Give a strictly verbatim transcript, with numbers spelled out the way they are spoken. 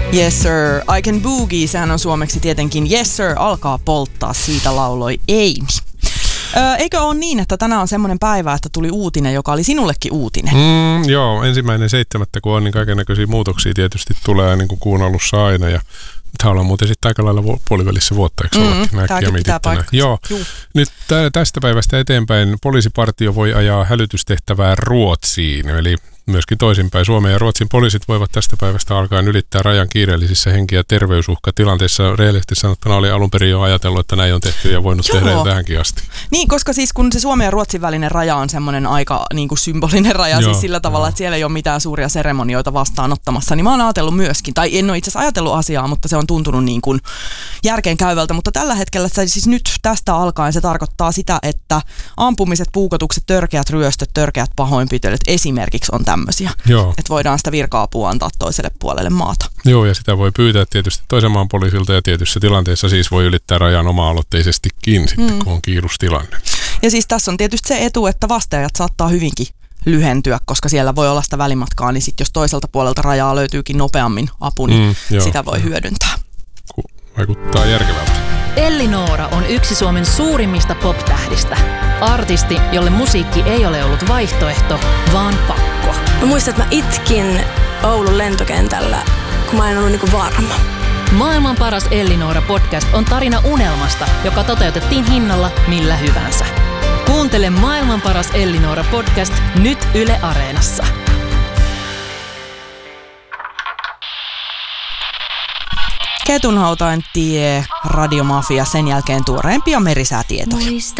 Yes sir, I can boogie, sehän on suomeksi tietenkin Yes sir, alkaa polttaa, siitä lauloi Amy. Öö, eikö ole niin, että tänään on semmoinen päivä, että tuli uutinen, joka oli sinullekin uutinen? Mm, joo, ensimmäinen seitsemättä, kun on, niin kaikennäköisiä muutoksia tietysti tulee niin kuin kuun alussa aina. Ja tämä ollaan muuten sitten aika lailla puolivälissä vuotta, eikö mm, ollakin? Tämäkin pitää paikkansa. Joo, Juh. Nyt tä- tästä päivästä eteenpäin poliisipartio voi ajaa hälytystehtävää Ruotsiin, eli myöskin toisinpäin. Suomen ja Ruotsin poliisit voivat tästä päivästä alkaen ylittää rajan kiireellisissä henki- ja terveysuhkatilanteissa. Rehellisesti sanottuna oli alun perin jo ajatellut, että näin on tehty ja voinut Joo. tehdä jo tähänkin asti. Niin, koska siis kun se Suomen ja Ruotsin välinen raja on semmoinen aika niin kuin symbolinen raja, Joo, siis sillä tavalla, jo. että siellä ei ole mitään suuria seremonioita vastaanottamassa, niin mä oon ajatellut myöskin, tai en ole itse asiassa ajatellut asiaa, mutta se on tuntunut niin kuin järkeen käyvältä, mutta tällä hetkellä se siis nyt tästä alkaen se tarkoittaa sitä, että ampumiset, puukotukset, törkeät ryöstöt, törkeät pahoinpitelyt esimerkiksi on tämmöisiä, Joo. että voidaan sitä virka-apua antaa toiselle puolelle maata. Joo, ja sitä voi pyytää tietysti toisen maan poliisilta ja tietyissä tilanteissa siis voi ylittää rajan oma-aloitteisestikin sitten, mm. kun on kiirustilanne. Ja siis tässä on tietysti se etu, että vasteajat saattaa hyvinkin lyhentyä, koska siellä voi olla sitä välimatkaa, niin sitten jos toiselta puolelta rajaa löytyykin nopeammin apu, niin mm, sitä voi hyödyntää. Vaikuttaa järkevältä. Elli-Noora on yksi Suomen suurimmista pop-tähdistä. Artisti, jolle musiikki ei ole ollut vaihtoehto, vaan pakko. Mä muistan, että mä itkin Oulun lentokentällä, kun mä en ollut niinku varma. Maailman paras Elli-Noora podcast on tarina unelmasta, joka toteutettiin hinnalla millä hyvänsä. Kuuntele Maailman paras Elli-Noora podcast nyt Yle Areenassa. Ketunhautain tie, Radiomafia, sen jälkeen tuoreempia merisäätietoja.